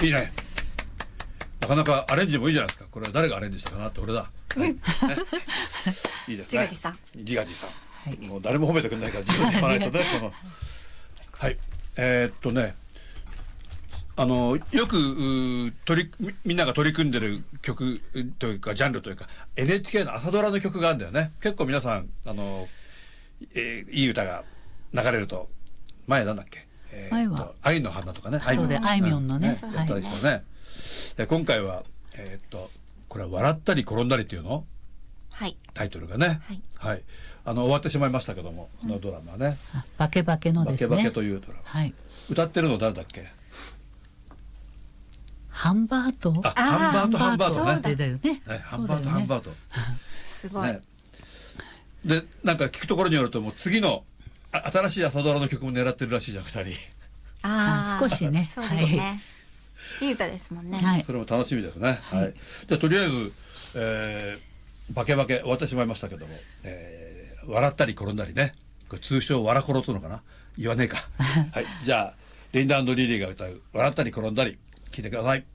いいね。なかなかアレンジもいいじゃないですか。これは誰がアレンジしたかなって、俺だ。ね、いいですね。 自画自賛。 自画自賛。もう誰も褒めてくれないから自分で言わないとね。このはい。よくみんなが取り組んでる曲というかジャンルというか NHK の朝ドラの曲があるんだよね。結構皆さんいい歌が流れると前なんだっけ、 前は愛の花とかね、 そうであいみょんのね、 やったりしたね。今回はこれは笑ったり転んだりっていうの、 はい、 タイトルがね、はい、終わってしまいましたけども、このドラマね、 バケバケのですね、 バケバケというドラマ、はい、歌ってるの誰だっけ？ ハンバート、 ハンバートね。 だよね。 ハンバート。 すごい。 で、なんか聞くところによると、もう次の新しい朝ドラの曲も狙ってるらしいじゃん、2人。 少しね。 そうですね。いい歌ですもんね。 それも楽しみですね。はい。じゃあとりあえずバケバケ終わってしまいましたけども、笑ったり転んだりね。これ通称わらころとのかな。言わねえか。はい。じゃあリンダ&リリーが歌う笑ったり転んだり聞いてください。